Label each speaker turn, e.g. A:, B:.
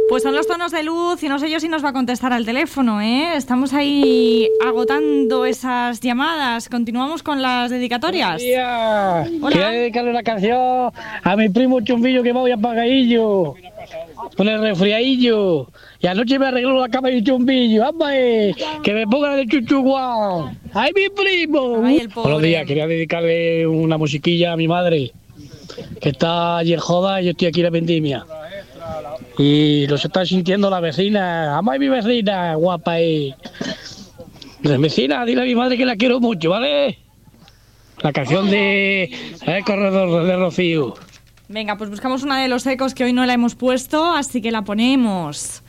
A: Pues son los tonos de luz y no sé yo si nos va a contestar al teléfono, ¿eh? Estamos ahí agotando esas llamadas. Continuamos con las dedicatorias.
B: Hola.
A: Hola.
B: Quería dedicarle una canción a mi primo Chumbillo que va hoy a Pagaillo con el resfriadillo. Y anoche me arregló la cama de Chumbillo. ¡Amba! Que me ponga de chuchuguán. ¡Ay, mi primo!
A: Ay, el pobre.
B: Buenos días, quería dedicarle una musiquilla a mi madre, que está allí en joda y yo estoy aquí en la vendimia. Y los está sintiendo la vecina. ¡Ama a mi vecina, guapa! Vecina, dile a mi madre que la quiero mucho, ¿vale? La canción de El corredor de Rocío.
A: Venga, pues buscamos una de Los Ecos que hoy no la hemos puesto, así que la ponemos.